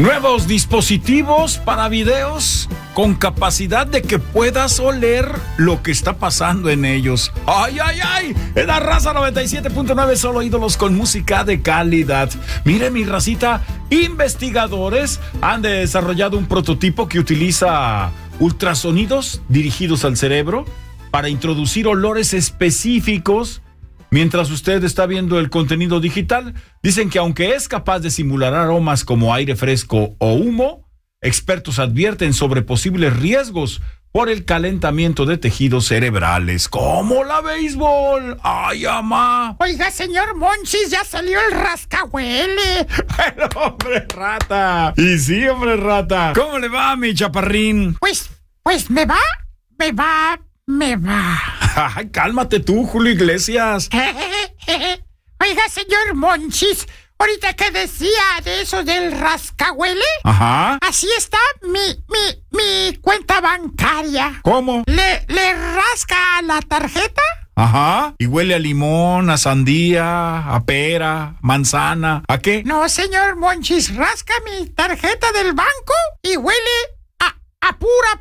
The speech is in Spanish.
Nuevos dispositivos para videos con capacidad de que puedas oler lo que está pasando en ellos. ¡Ay, ay, ay! En la Raza 97.9, solo ídolos con música de calidad. Mire, mi racita, investigadores han desarrollado un prototipo que utiliza ultrasonidos dirigidos al cerebro para introducir olores específicos mientras usted está viendo el contenido digital. Dicen que aunque es capaz de simular aromas como aire fresco o humo, expertos advierten sobre posibles riesgos por el calentamiento de tejidos cerebrales, como la béisbol. ¡Ay, amá! Oiga, señor Monchis, ya salió el rascahuele. ¡Pero, hombre, rata! Y sí, hombre, rata. ¿Cómo le va, mi chaparrín? Pues me va. Ay, cálmate tú, Julio Iglesias. Oiga, señor Monchis, ahorita que decía de eso del rascahuele, Ajá. así está mi cuenta bancaria. ¿Cómo? ¿Le rasca la tarjeta? Ajá. Y huele a limón, a sandía, a pera, manzana. ¿A qué? No, señor Monchis, rasca mi tarjeta del banco y huele a pura